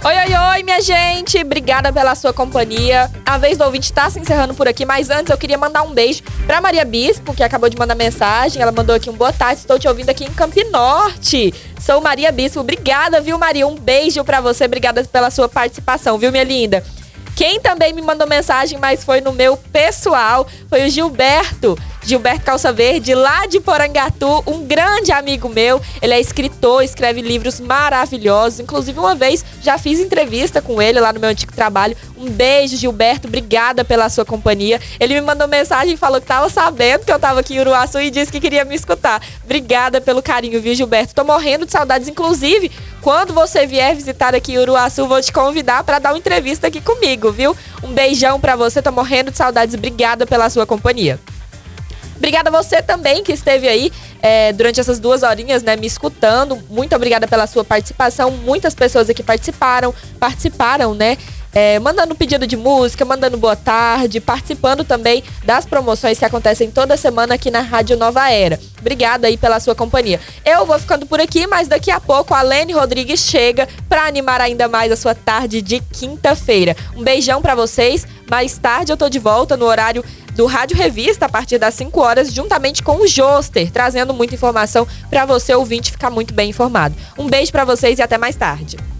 Oi, oi, oi, minha gente! Obrigada pela sua companhia. A vez do ouvinte tá se encerrando por aqui, mas antes eu queria mandar um beijo pra Maria Bispo, que acabou de mandar mensagem. Ela mandou aqui um boa tarde, estou te ouvindo aqui em Campinorte. Sou Maria Bispo. Obrigada, viu, Maria? Um beijo pra você. Obrigada pela sua participação, viu, minha linda? Quem também me mandou mensagem, mas foi no meu pessoal, foi o Gilberto Calça Verde, lá de Porangatu, um grande amigo meu. Ele é escritor, escreve livros maravilhosos. Inclusive, uma vez já fiz entrevista com ele lá no meu antigo trabalho. Um beijo, Gilberto, obrigada pela sua companhia. Ele me mandou mensagem e falou que estava sabendo que eu estava aqui em Uruaçu e disse que queria me escutar. Obrigada pelo carinho, viu, Gilberto? Tô morrendo de saudades, inclusive, quando você vier visitar aqui em Uruaçu, vou te convidar para dar uma entrevista aqui comigo, viu? Um beijão para você, tô morrendo de saudades. Obrigada pela sua companhia. Obrigada a você também que esteve aí durante essas 2 horinhas, né, me escutando. Muito obrigada pela sua participação. Muitas pessoas aqui participaram, né, mandando pedido de música, mandando boa tarde, participando também das promoções que acontecem toda semana aqui na Rádio Nova Era. Obrigada aí pela sua companhia. Eu vou ficando por aqui, mas daqui a pouco a Lene Rodrigues chega para animar ainda mais a sua tarde de quinta-feira. Um beijão para vocês. Mais tarde eu tô de volta no horário do Rádio Revista, a partir das 5 horas, juntamente com o Joster, trazendo muita informação para você, ouvinte, ficar muito bem informado. Um beijo para vocês e até mais tarde.